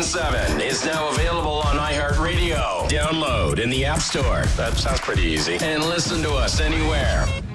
94.17 is now available on iHeartRadio. Download in the App Store. That sounds pretty easy. And listen to us anywhere.